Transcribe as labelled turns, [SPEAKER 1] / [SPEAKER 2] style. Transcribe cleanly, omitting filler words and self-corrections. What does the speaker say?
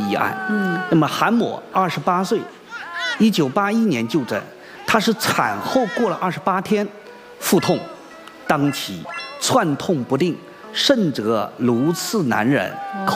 [SPEAKER 1] 一案。那么韩某28岁，1981年就诊，他是产后过了28天，腹痛、当期、窜痛不定，甚者如刺难忍，